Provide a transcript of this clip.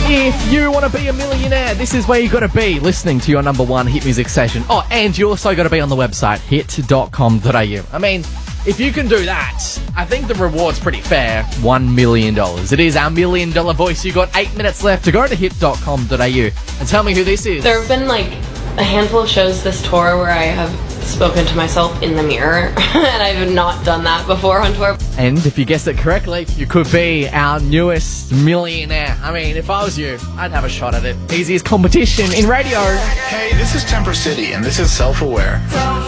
If you want to be a millionaire, this is where you got to be, listening to your number one hit music station. Oh, and you also got to be on the website, hit.com.au. I mean, if you can do that, I think the reward's pretty fair. $1 million. It is our $1 million voice. You got 8 minutes left to go to hit.com.au and tell me who this is. There have been like a handful of shows this tour where I have spoken to myself in the mirror, and I have not done that before on tour. And if you guess it correctly, you could be our newest millionaire. I mean, if I was you, I'd have a shot at it. Easiest competition in radio. Hey, this is Temper City, and this is Self-Aware.